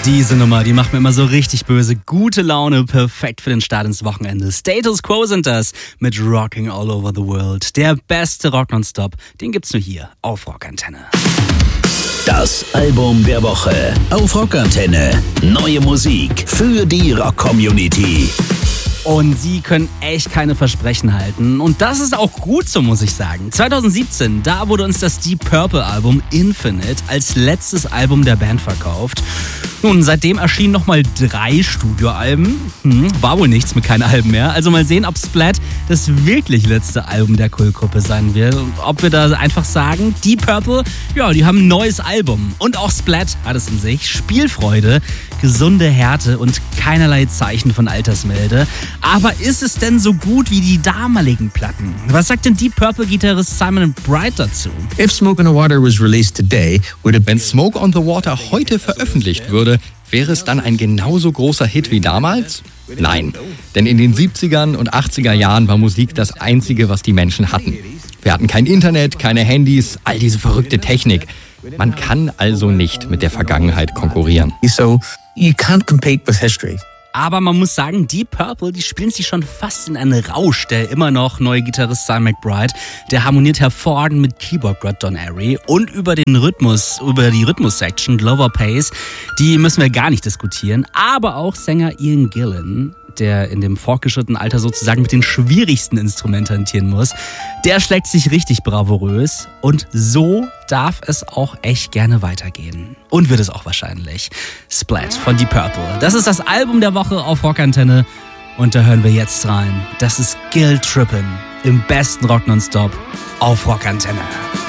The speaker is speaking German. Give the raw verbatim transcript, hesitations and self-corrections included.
Diese Nummer, die macht mir immer so richtig böse. Gute Laune, perfekt für den Start ins Wochenende. Status Quo sind das mit Rocking All Over the World. Der beste Rock nonstop, den gibt's nur hier auf Rockantenne. Das Album der Woche auf Rockantenne. Neue Musik für die Rock-Community. Und sie können echt keine Versprechen halten. Und das ist auch gut so, muss ich sagen. zwanzig siebzehn, da wurde uns das Deep Purple Album Infinite als letztes Album der Band verkauft. Nun, seitdem erschienen nochmal drei Studioalben. Hm, war wohl nichts mit keinen Alben mehr. Also mal sehen, ob Splat das wirklich letzte Album der Kultgruppe sein wird. Und ob wir da einfach sagen, Deep Purple, ja, die haben ein neues Album. Und auch Splat hat es in sich. Spielfreude, gesunde Härte und keinerlei Zeichen von Altersmilde. Aber ist es denn so gut wie die damaligen Platten? Was sagt denn Deep Purple-Gitarrist Simon Bright dazu? If Smoke on the Water was released today, would it... Wenn Smoke on the Water heute veröffentlicht würde, wäre es dann ein genauso großer Hit wie damals? Nein, denn in den siebzigern und achtziger Jahren war Musik das Einzige, was die Menschen hatten. Wir hatten kein Internet, keine Handys, all diese verrückte Technik. Man kann also nicht mit der Vergangenheit konkurrieren. So, you can't compete with history. Aber man muss sagen, Deep Purple, die spielen sich schon fast in einen Rausch. Der immer noch neue Gitarrist Simon McBride, der harmoniert hervorragend mit Keyboard-Gott Don Airey. Und über den Rhythmus, über die Rhythmus-Section Glover Pace, die müssen wir gar nicht diskutieren. Aber auch Sänger Ian Gillan, der in dem fortgeschrittenen Alter sozusagen mit den schwierigsten Instrumenten hantieren muss, der schlägt sich richtig bravourös. Und so darf es auch echt gerne weitergehen. Und wird es auch wahrscheinlich. Splat von Deep Purple. Das ist das Album der Woche auf Rockantenne. Und da hören wir jetzt rein. Das ist Guilt Trippin' im besten Rock nonstop auf Rockantenne.